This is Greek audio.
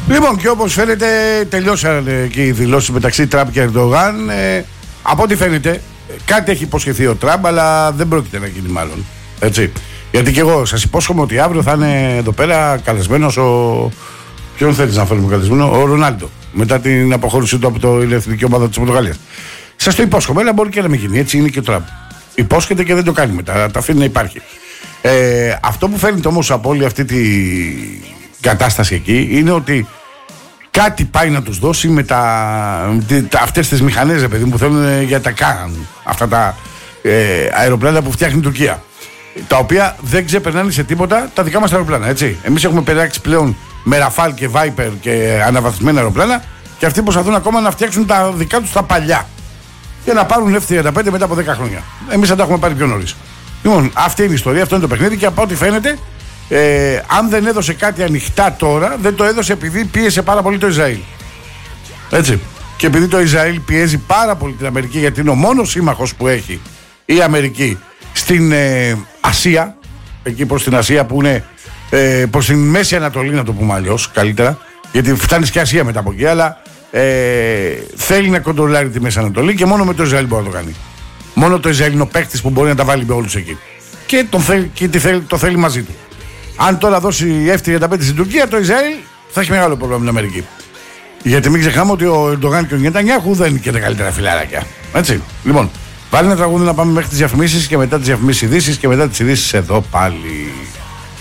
Λοιπόν, και όπως φαίνεται, τελειώσαν και οι δηλώσεις μεταξύ Τραμπ και Ερντογάν. Από ό,τι φαίνεται, κάτι έχει υποσχεθεί ο Τραμπ, αλλά δεν πρόκειται να γίνει μάλλον. Έτσι. Γιατί και εγώ σας υπόσχομαι ότι αύριο θα είναι εδώ πέρα καλεσμένος ο. Ποιον θέλεις να φέρουμε καλεσμένο? Ο Ρονάλντο. Μετά την αποχώρησή του από την εθνική ομάδα της Πορτογαλίας. Σας το υπόσχομαι, αλλά μπορεί και να μην γίνει. Έτσι είναι και ο Τραμπ. Υπόσχεται και δεν το κάνει μετά. Τα αφήνει να υπάρχει. Αυτό που φαίνεται όμως από όλη αυτή τη κατάσταση εκεί είναι ότι κάτι πάει να τους δώσει με αυτές τις μηχανές, παιδί μου, που θέλουν για τα κάνουν. Αυτά τα αεροπλάνα που φτιάχνει η Τουρκία. Τα οποία δεν ξεπερνάνε σε τίποτα τα δικά μας αεροπλάνα. Έτσι. Εμείς έχουμε περάξει πλέον με Ραφάλ και Viper και αναβαθμισμένα αεροπλάνα και αυτοί προσπαθούν ακόμα να φτιάξουν τα δικά τους τα παλιά. Και να πάρουν F-35 μετά από 10 χρόνια. Εμείς θα τα έχουμε πάρει πιο νωρίς. Λοιπόν, αυτή είναι η ιστορία, αυτό είναι το παιχνίδι και από ό,τι φαίνεται, αν δεν έδωσε κάτι ανοιχτά τώρα, δεν το έδωσε επειδή πίεσε πάρα πολύ το Ισραήλ. Έτσι. Και επειδή το Ισραήλ πιέζει πάρα πολύ την Αμερική, γιατί είναι ο μόνος σύμμαχος που έχει η Αμερική στην Ασία, εκεί προς την Ασία που είναι προς την Μέση Ανατολή, να το πούμε αλλιώς καλύτερα, γιατί φτάνει και Ασία μετά από εκεί, αλλά θέλει να κοντρολάρει τη Μέση Ανατολή και μόνο με το Ισραήλ μπορεί να το κάνει. Μόνο το Ισραήλ είναι ο παίκτης που μπορεί να τα βάλει με όλους εκεί. Και το θέλει μαζί του. Αν τώρα δώσει F-35 στην Τουρκία, το Ισραήλ θα έχει μεγάλο πρόβλημα με την Αμερική. Γιατί μην ξεχνάμε ότι ο Ερντογάν και ο Νετανιάχου δεν είναι και τα καλύτερα φιλαράκια. Έτσι. Λοιπόν, βάλει ένα τραγούδι να πάμε μέχρι τις διαφημίσεις και μετά τις διαφημίσεις ειδήσεις και μετά τις ειδήσεις εδώ πάλι.